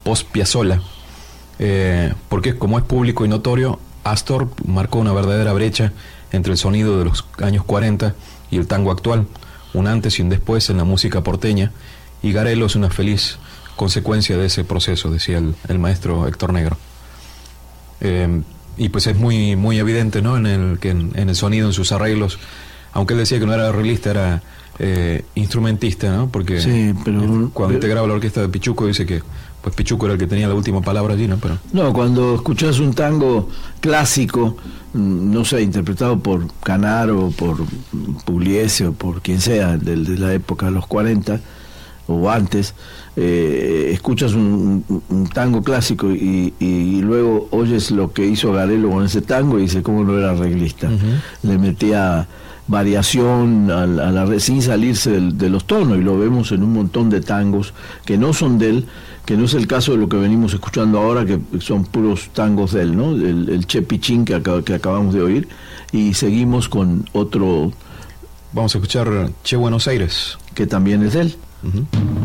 post-Piazzolla, porque como es público y notorio, Astor marcó una verdadera brecha entre el sonido de los años 40 y el tango actual, un antes y un después en la música porteña, y Garelo es una feliz consecuencia de ese proceso, decía el maestro Héctor Negro. Y pues es muy, muy evidente, ¿no?, en el sonido, en sus arreglos, aunque él decía que no era arreglista, era instrumentista, ¿no? Porque sí, cuando integraba la orquesta de Pichuco, dice que pues Pichuco era el que tenía la última palabra allí, ¿no? Pero no, cuando escuchás un tango clásico, no sé, interpretado por Canaro, por Pugliese o por quien sea, de la época de los 40 o antes, escuchas un tango clásico y luego oyes lo que hizo Garelo con ese tango y dices, ¿cómo no era arreglista? Le metía variación sin salirse de los tonos, y lo vemos en un montón de tangos que no son de él, que no es el caso de lo que venimos escuchando ahora, que son puros tangos de él, ¿no? El Che Pichín que acabamos de oír, y seguimos con otro. Vamos a escuchar Che Buenos Aires, que también es de él.